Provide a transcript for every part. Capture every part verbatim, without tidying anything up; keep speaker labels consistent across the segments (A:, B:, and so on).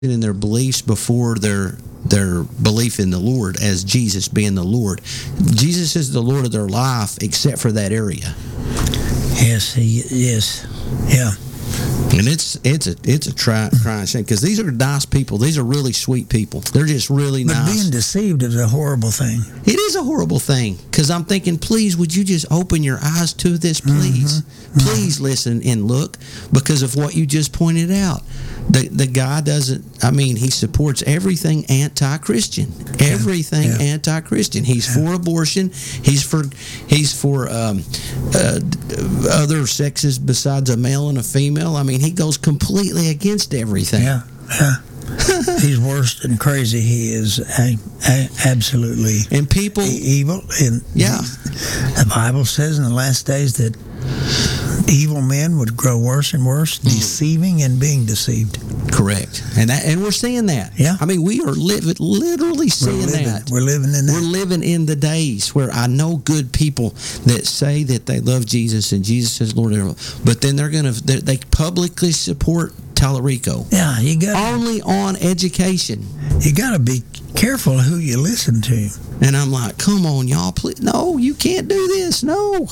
A: in their beliefs before their their belief in the Lord as Jesus being the Lord. Jesus is the Lord of their life, except for that area.
B: Yes, he yes, yeah.
A: And it's it's a it's a try, crying shame, because these are nice people. These are really sweet people. They're just really
B: but
A: nice.
B: But being deceived is a horrible thing.
A: It is a horrible thing, because I'm thinking, please, would you just open your eyes to this, please? Mm-hmm. Please mm-hmm. listen and look, because of what you just pointed out. The the guy doesn't, I mean, he supports everything anti-Christian. Everything yeah. Yeah. anti-Christian. He's yeah. for abortion. He's for he's for um, uh, other sexes besides a male and a female. I mean, he goes completely against everything.
B: Yeah, yeah. He's worse than crazy. He is a, a, absolutely
A: and people
B: evil. And
A: yeah,
B: the Bible says in the last days that evil men would grow worse and worse, mm. deceiving and being deceived.
A: Correct, and that, and we're seeing that.
B: Yeah,
A: I mean, we are living, literally seeing
B: we're living,
A: that.
B: We're living in that.
A: We're living in the days where I know good people that say that they love Jesus and Jesus is Lord, but then they're gonna they publicly support Tallarico.
B: Yeah, you got
A: only on education.
B: You got to be careful who you listen to.
A: And I'm like, come on, y'all, please, no, you can't do this, no.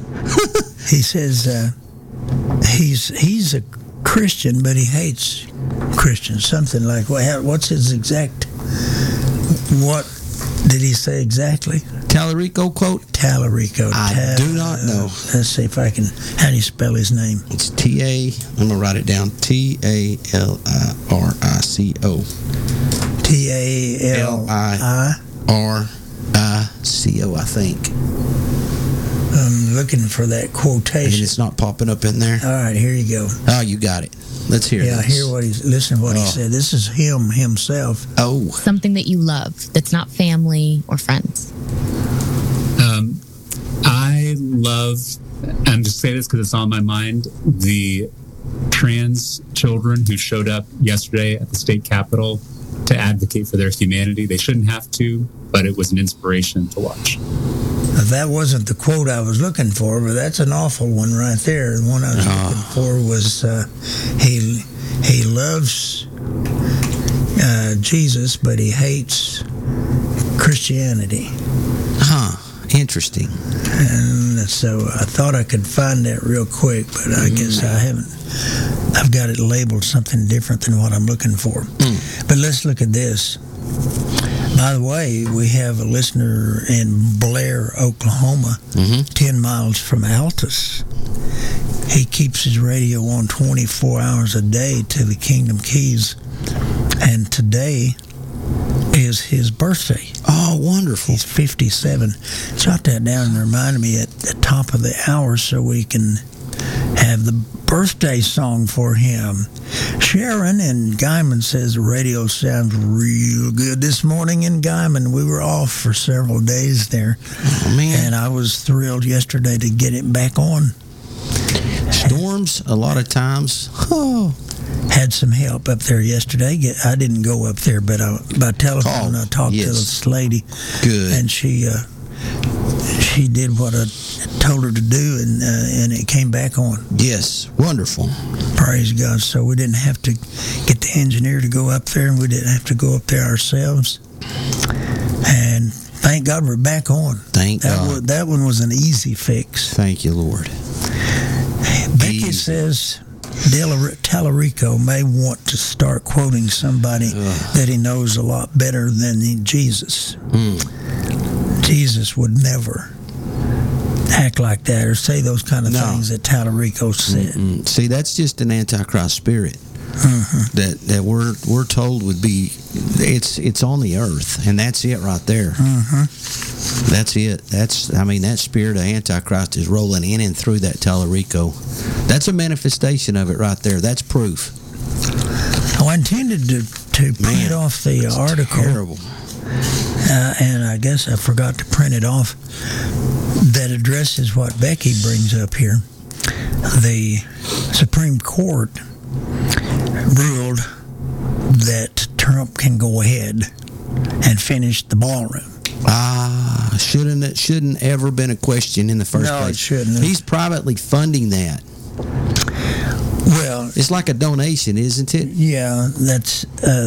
B: He says uh, he's he's a Christian, but he hates Christians. Something like what? What's his exact? What did he say exactly?
A: Tallarico quote.
B: Tallarico.
A: I
B: Tal-
A: do not know.
B: Uh, let's see if I can. How do you spell his name?
A: It's T A. I'm gonna write it down. T A L I R I C O.
B: T A L I
A: R I C O. I think.
B: I'm looking for that quotation.
A: And it's not popping up in there.
B: All right, here you go.
A: Oh, you got it. Let's hear
B: yeah,
A: this.
B: Yeah, hear what he's. Listen to what oh. he said. This is him himself.
A: Oh,
C: something that you love that's not family or friends.
D: Um, I love, and just say this because it's on my mind, the trans children who showed up yesterday at the state capitol to advocate for their humanity. They shouldn't have to, but it was an inspiration to watch.
B: That wasn't the quote I was looking for, but that's an awful one right there. The one I was oh. looking for was uh, he he loves uh, Jesus, but he hates Christianity.
A: Huh. Interesting.
B: And so I thought I could find that real quick, but I mm. guess I haven't. I've got it labeled something different than what I'm looking for. Mm. But let's look at this. By the way, we have a listener in Blair, Oklahoma, mm-hmm. ten miles from Altus. He keeps his radio on twenty-four hours a day to the Kingdom Keys, and today is his birthday.
A: Oh, wonderful.
B: He's fifty-seven. Jot that down and remind me at the top of the hour so we can have the birthday song for him. Sharon in Guyman says the radio sounds real good this morning in Guyman. We were off for several days there.
A: Oh, man.
B: And I was thrilled yesterday to get it back on.
A: Storms, a lot of times. Oh.
B: Had some help up there yesterday. I didn't go up there, but I, by telephone oh, I talked yes. to this lady.
A: Good.
B: And she uh, she did what I told her to do, and uh, and it came back on.
A: Yes, wonderful.
B: Praise God. So we didn't have to get the engineer to go up there, and we didn't have to go up there ourselves. And thank God we're back on.
A: Thank
B: that
A: God.
B: Was, that one was an easy fix.
A: Thank you, Lord.
B: Becky
A: easy.
B: says Tallarico may want to start quoting somebody Ugh. that he knows a lot better than he, Jesus. Mm. Jesus would never act like that or say those kind of no. things that Tallarico said.
A: Mm-mm. See, that's just an Antichrist spirit mm-hmm. that that we're we're told would be it's it's on the earth, and that's it right there.
B: Mm-hmm.
A: That's it. That's I mean that spirit of Antichrist is rolling in and through that Tallarico. That's a manifestation of it right there. That's proof.
B: Oh, I intended to to print Man, off the article.
A: Terrible.
B: Uh, and I guess I forgot to print it off. That addresses what Becky brings up here. The Supreme Court ruled that Trump can go ahead and finish the ballroom.
A: Ah, shouldn't it shouldn't ever been a question in the first
B: no,
A: place.
B: No, it shouldn't.
A: He's privately funding that.
B: Well,
A: It's like a donation, isn't it?
B: yeah, that's uh,